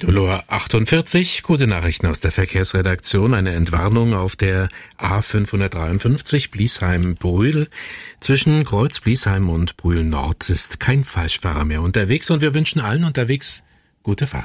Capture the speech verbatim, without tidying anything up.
null Uhr achtundvierzig, gute Nachrichten aus der Verkehrsredaktion. Eine Entwarnung auf der A fünfhundertdreiundfünfzig Bliesheim-Brühl. Zwischen Kreuz Bliesheim und Brühl Nord ist kein Falschfahrer mehr unterwegs und wir wünschen allen unterwegs gute Fahrt.